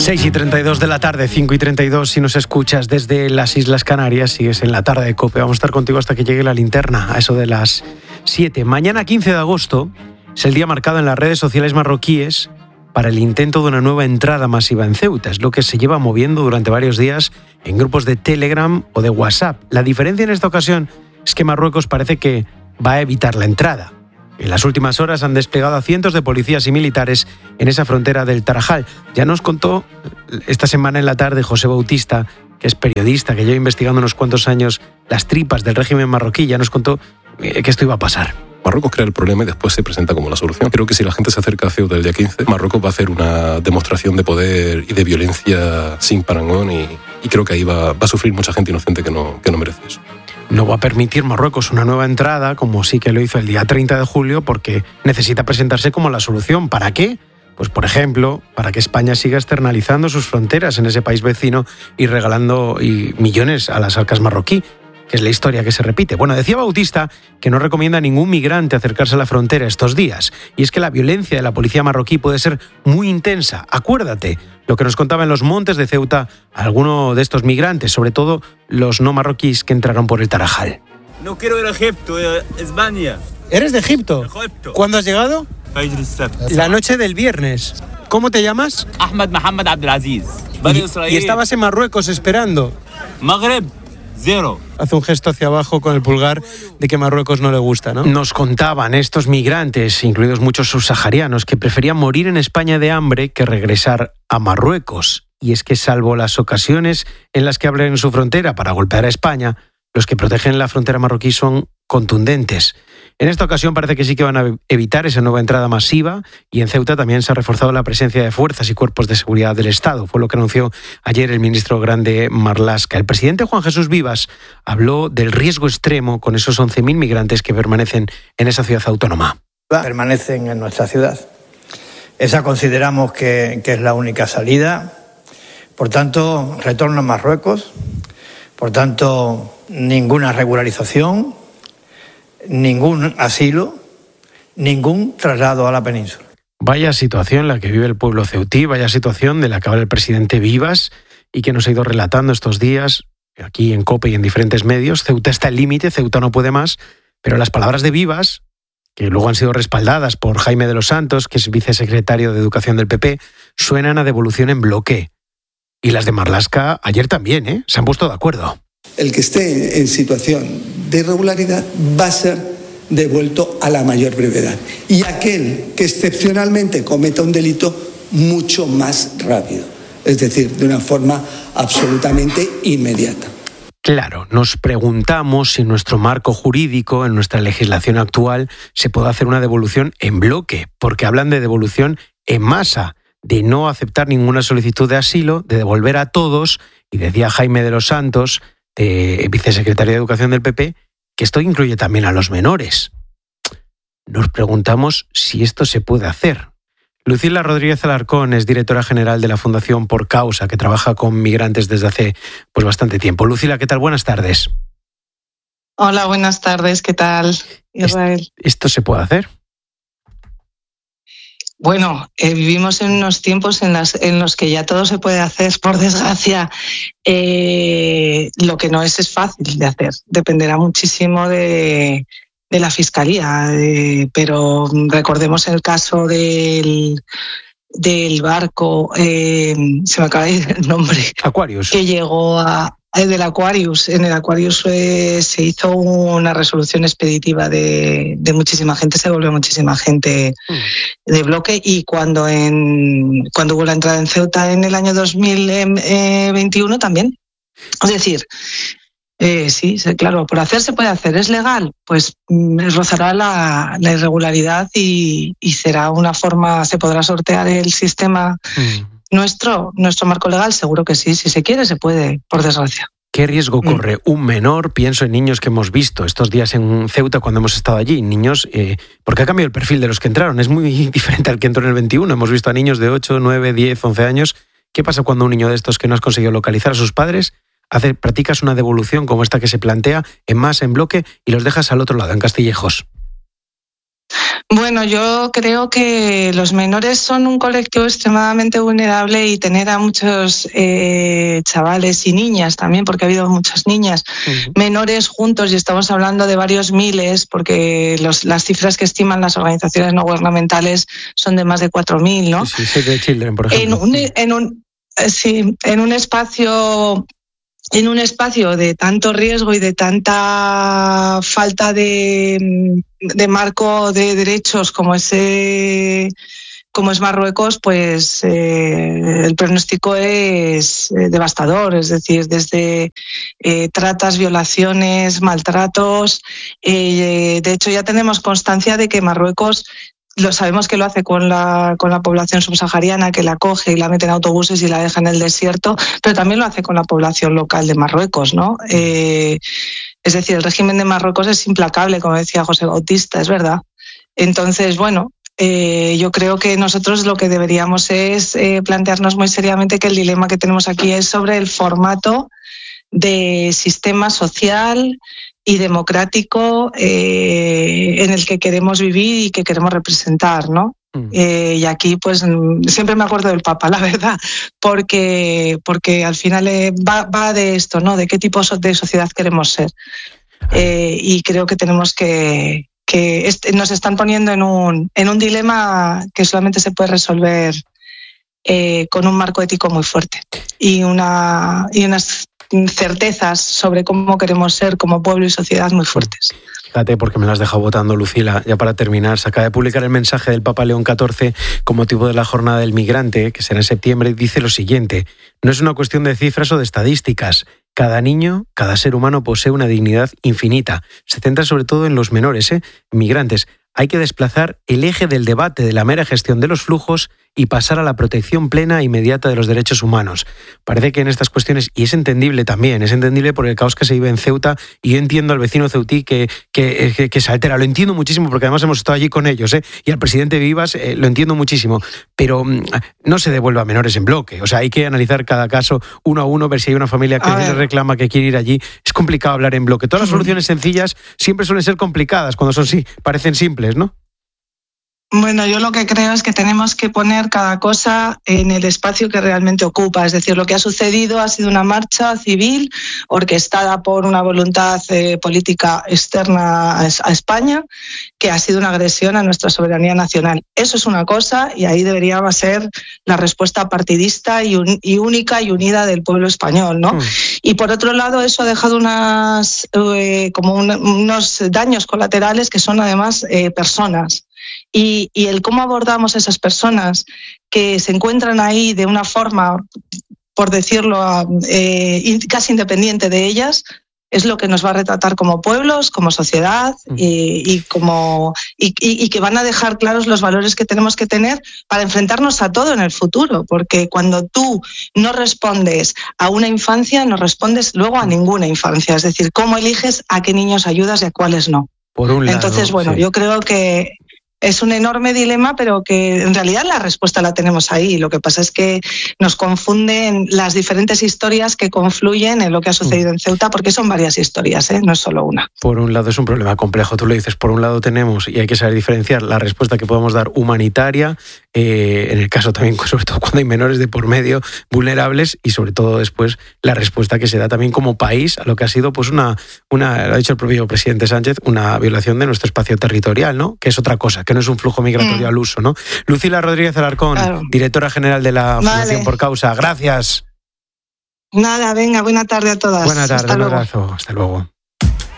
6:32 de la tarde, 5:32 si nos escuchas desde las Islas Canarias, sigues en la tarde de COPE. Vamos a estar contigo hasta que llegue la linterna, a eso de las 7. Mañana 15 de agosto es el día marcado en las redes sociales marroquíes para el intento de una nueva entrada masiva en Ceuta. Es lo que se lleva moviendo durante varios días en grupos de Telegram o de WhatsApp. La diferencia en esta ocasión es que Marruecos parece que va a evitar la entrada. En las últimas horas han desplegado a cientos de policías y militares en esa frontera del Tarajal. Ya nos contó esta semana en la tarde José Bautista, que es periodista, que lleva investigando unos cuantos años las tripas del régimen marroquí, ya nos contó que esto iba a pasar. Marruecos crea el problema y después se presenta como la solución. Creo que si la gente se acerca a Ceuta el día 15, Marruecos va a hacer una demostración de poder y de violencia sin parangón y creo que ahí va a sufrir mucha gente inocente que no merece eso. No va a permitir Marruecos una nueva entrada, como sí que lo hizo el día 30 de julio, porque necesita presentarse como la solución. ¿Para qué? Pues, por ejemplo, para que España siga externalizando sus fronteras en ese país vecino y regalando millones a las arcas marroquí, que es la historia que se repite. Bueno, decía Bautista que no recomienda a ningún migrante acercarse a la frontera estos días. Y es que la violencia de la policía marroquí puede ser muy intensa. Acuérdate lo que nos contaba en los montes de Ceuta alguno de estos migrantes, sobre todo los no marroquíes que entraron por el Tarajal. No quiero ir a Egipto, España. ¿Eres de Egipto? ¿Cuándo has llegado? La noche del viernes. ¿Cómo te llamas? Ahmed Mohamed Abdelaziz. ¿Y estabas en Marruecos esperando? Magreb. Cero. Hace un gesto hacia abajo con el pulgar de que Marruecos no le gusta, ¿no? Nos contaban estos migrantes, incluidos muchos subsaharianos, que preferían morir en España de hambre que regresar a Marruecos. Y es que, salvo las ocasiones en las que abren su frontera para golpear a España, los que protegen la frontera marroquí son contundentes. En esta ocasión parece que sí que van a evitar esa nueva entrada masiva y en Ceuta también se ha reforzado la presencia de fuerzas y cuerpos de seguridad del Estado. Fue lo que anunció ayer el ministro grande Marlaska. El presidente Juan Jesús Vivas habló del riesgo extremo con esos 11.000 migrantes que permanecen en esa ciudad autónoma. Permanecen en nuestra ciudad. Esa consideramos que es la única salida. Por tanto, retorno a Marruecos. Por tanto, ninguna regularización, ningún asilo, ningún traslado a la península. Vaya situación la que vive el pueblo ceutí, vaya situación de la que habla el presidente Vivas y que nos ha ido relatando estos días aquí en COPE y en diferentes medios. Ceuta está al límite, Ceuta no puede más, pero las palabras de Vivas, que luego han sido respaldadas por Jaime de los Santos, que es vicesecretario de Educación del PP, suenan a devolución en bloque. Y las de Marlaska ayer también, se han puesto de acuerdo. El que esté en situación de irregularidad va a ser devuelto a la mayor brevedad. Y aquel que excepcionalmente cometa un delito, mucho más rápido. Es decir, de una forma absolutamente inmediata. Claro, nos preguntamos si en nuestro marco jurídico, en nuestra legislación actual, se puede hacer una devolución en bloque, porque hablan de devolución en masa, de no aceptar ninguna solicitud de asilo, de devolver a todos, y decía Jaime de los Santos, vicesecretario de Educación del PP, que esto incluye también a los menores. Nos preguntamos si esto se puede hacer. Lucila Rodríguez Alarcón es directora general de la Fundación Por Causa, que trabaja con migrantes desde hace bastante tiempo. Lucila, ¿qué tal? Buenas tardes. Hola, buenas tardes. ¿Qué tal, Israel? ¿Esto se puede hacer? Bueno, vivimos en unos tiempos en los que ya todo se puede hacer, por desgracia. Lo que no es fácil de hacer. Dependerá muchísimo de la Fiscalía. Pero recordemos el caso del barco, se me acaba de ir el nombre. Aquarius. Que llegó del Aquarius. En el Aquarius se hizo una resolución expeditiva de muchísima gente, se volvió muchísima gente de bloque, y cuando hubo la entrada en Ceuta en el año 2021 también. Es decir, sí, claro, por hacer se puede hacer. ¿Es legal? Pues rozará la irregularidad y será una forma, se podrá sortear el sistema. Nuestro marco legal, seguro que sí. Si se quiere, se puede, por desgracia. ¿Qué riesgo corre un menor? Pienso en niños que hemos visto estos días en Ceuta cuando hemos estado allí. Niños, porque ha cambiado el perfil de los que entraron. Es muy diferente al que entró en el 21. Hemos visto a niños de 8, 9, 10, 11 años. ¿Qué pasa cuando un niño de estos que no has conseguido localizar a sus padres practicas una devolución como esta que se plantea en masa, en bloque, y los dejas al otro lado, en Castillejos? Bueno, yo creo que los menores son un colectivo extremadamente vulnerable y tener a muchos chavales y niñas también, porque ha habido muchas niñas menores juntos y estamos hablando de varios miles, porque las cifras que estiman las organizaciones no gubernamentales son de más de 4.000, ¿no? Sí, Save the Children, por ejemplo. En un espacio de tanto riesgo y de tanta falta de marco de derechos como es Marruecos, pues el pronóstico es devastador, es decir, desde tratas, violaciones, maltratos. De hecho, ya tenemos constancia de que Marruecos, lo sabemos que lo hace con la población subsahariana, que la coge y la mete en autobuses y la deja en el desierto, pero también lo hace con la población local de Marruecos, ¿no? Es decir, el régimen de Marruecos es implacable, como decía José Bautista, es verdad. Entonces, bueno, yo creo que nosotros lo que deberíamos es plantearnos muy seriamente que el dilema que tenemos aquí es sobre el formato de sistema social y democrático en el que queremos vivir y que queremos representar, ¿no? Y aquí pues siempre me acuerdo del Papa, la verdad, porque al final va de esto, ¿no? De qué tipo de sociedad queremos ser. Y creo que tenemos que nos están poniendo en un dilema que solamente se puede resolver con un marco ético muy fuerte y unas certezas sobre cómo queremos ser como pueblo y sociedad muy fuertes. Fíjate, porque me las has dejado votando, Lucila. Ya para terminar, se acaba de publicar el mensaje del Papa León XIV con motivo de la Jornada del Migrante, que será en septiembre, y dice lo siguiente: no es una cuestión de cifras o de estadísticas. Cada niño, cada ser humano posee una dignidad infinita. Se centra sobre todo en los menores, migrantes. Hay que desplazar el eje del debate de la mera gestión de los flujos y pasar a la protección plena e inmediata de los derechos humanos. Parece que en estas cuestiones, y es entendible también, es entendible por el caos que se vive en Ceuta, y yo entiendo al vecino ceutí que se altera, lo entiendo muchísimo, porque además hemos estado allí con ellos, y al presidente Vivas lo entiendo muchísimo, pero no se devuelva a menores en bloque. O sea, hay que analizar cada caso uno a uno, ver si hay una familia que le reclama que quiere ir allí. Es complicado hablar en bloque. Todas las soluciones sencillas siempre suelen ser complicadas cuando parecen simples, ¿no? Bueno, yo lo que creo es que tenemos que poner cada cosa en el espacio que realmente ocupa. Es decir, lo que ha sucedido ha sido una marcha civil orquestada por una voluntad política externa a España, que ha sido una agresión a nuestra soberanía nacional. Eso es una cosa, y ahí debería ser la respuesta partidista y única y unida del pueblo español, ¿no? Y por otro lado, eso ha dejado unos daños colaterales que son además personas. Y el cómo abordamos a esas personas que se encuentran ahí de una forma, por decirlo, casi independiente de ellas, es lo que nos va a retratar como pueblos, como sociedad, y que van a dejar claros los valores que tenemos que tener para enfrentarnos a todo en el futuro, porque cuando tú no respondes a una infancia, no respondes luego a ninguna infancia. Es decir, cómo eliges a qué niños ayudas y a cuáles no. Por un lado, entonces, bueno, sí. Yo creo que es un enorme dilema, pero que en realidad la respuesta la tenemos ahí. Lo que pasa es que nos confunden las diferentes historias que confluyen en lo que ha sucedido en Ceuta, porque son varias historias, no es solo una. Por un lado es un problema complejo, tú lo dices. Por un lado tenemos, y hay que saber diferenciar, la respuesta que podemos dar humanitaria, en el caso también, sobre todo cuando hay menores de por medio vulnerables, y sobre todo después la respuesta que se da también como país a lo que ha sido pues una lo ha dicho el propio presidente Sánchez, una violación de nuestro espacio territorial, ¿no? Que es otra cosa, que no es un flujo migratorio al uso, ¿no? Lucila Rodríguez Alarcón, claro, directora general de la Fundación Por Causa. Gracias. Nada, venga, buena tarde a todas. Buena tarde, un abrazo. Hasta luego.